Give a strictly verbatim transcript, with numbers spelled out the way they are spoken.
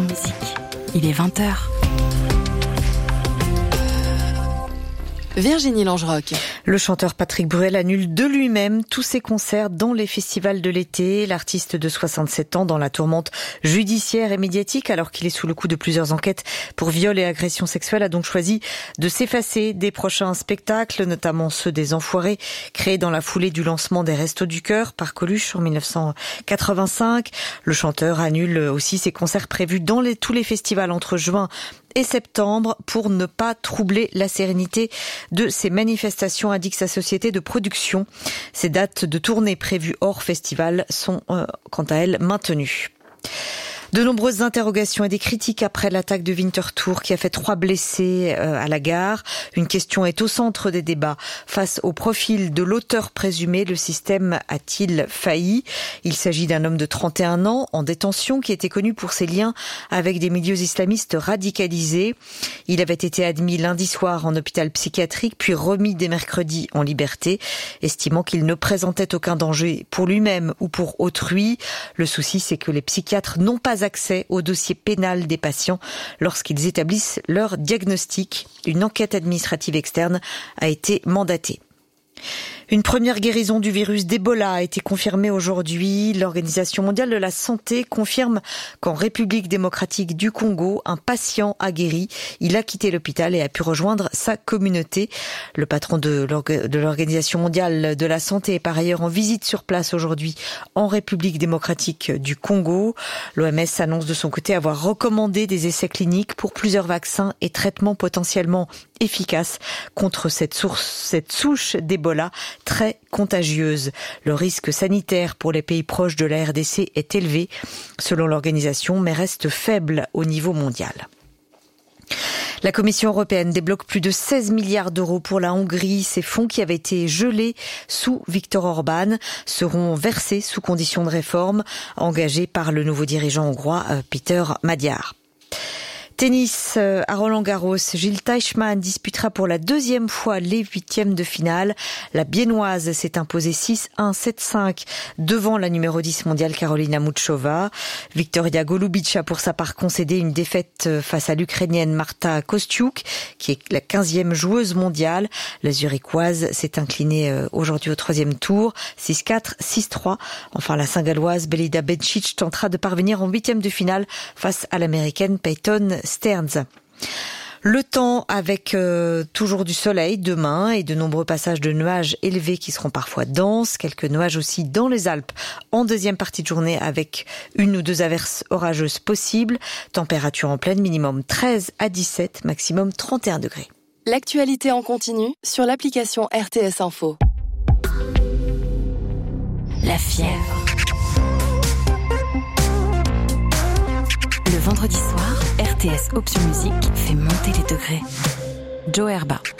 Musique. Il est vingt heures. Virginie Langerock. Le chanteur Patrick Bruel annule de lui-même tous ses concerts dans les festivals de l'été. L'artiste de soixante-sept ans dans la tourmente judiciaire et médiatique, alors qu'il est sous le coup de plusieurs enquêtes pour viol et agression sexuelle, a donc choisi de s'effacer des prochains spectacles, notamment ceux des Enfoirés, créés dans la foulée du lancement des Restos du Cœur par Coluche en dix-neuf cent quatre-vingt-cinq. Le chanteur annule aussi ses concerts prévus dans les, tous les festivals entre juin et septembre pour ne pas troubler la sérénité de ces manifestations, indique sa société de production. Ces dates de tournée prévues hors festival sont euh, quant à elles maintenues. De nombreuses interrogations et des critiques après l'attaque de Winterthur qui a fait trois blessés à la gare. Une question est au centre des débats. Face au profil de l'auteur présumé, le système a-t-il failli ? Il s'agit d'un homme de trente et un ans en détention qui était connu pour ses liens avec des milieux islamistes radicalisés. Il avait été admis lundi soir en hôpital psychiatrique puis remis dès mercredi en liberté, estimant qu'il ne présentait aucun danger pour lui-même ou pour autrui. Le souci, c'est que les psychiatres n'ont pas accès au dossier pénal des patients lorsqu'ils établissent leur diagnostic. Une enquête administrative externe a été mandatée. Une première guérison du virus d'Ebola a été confirmée aujourd'hui. L'Organisation mondiale de la santé confirme qu'en République démocratique du Congo, un patient a guéri. Il a quitté l'hôpital et a pu rejoindre sa communauté. Le patron de l'Organisation mondiale de la santé est par ailleurs en visite sur place aujourd'hui en République démocratique du Congo. L'O M S annonce de son côté avoir recommandé des essais cliniques pour plusieurs vaccins et traitements potentiellement efficaces contre cette source, cette souche d'Ebola très contagieuse. Le risque sanitaire pour les pays proches de la R D C est élevé, selon l'organisation, mais reste faible au niveau mondial. La Commission européenne débloque plus de seize milliards d'euros pour la Hongrie. Ces fonds qui avaient été gelés sous Viktor Orban seront versés sous conditions de réforme, engagés par le nouveau dirigeant hongrois Peter Magyar. Tennis à Roland-Garros, Gilles Teichmann disputera pour la deuxième fois les huitièmes de finale. La Biennoise s'est imposée six un sept cinq devant la numéro dix mondiale Karolina Muchova. Victoria Golubic a pour sa part concédé une défaite face à l'Ukrainienne Marta Kostyuk, qui est la quinzième joueuse mondiale. La Zurichoise s'est inclinée aujourd'hui au troisième tour, six quatre, six trois. Enfin, la Saint-Galloise Belida Bencic tentera de parvenir en huitièmes de finale face à l'Américaine Peyton Stearns. Le temps avec euh, toujours du soleil demain et de nombreux passages de nuages élevés qui seront parfois denses. Quelques nuages aussi dans les Alpes en deuxième partie de journée avec une ou deux averses orageuses possibles. Température en pleine minimum treize à dix-sept, maximum trente et un degrés. L'actualité en continu sur l'application R T S Info. La fièvre. Le vendredi soir, R T S Option Musique fait monter les degrés. Joe Herba.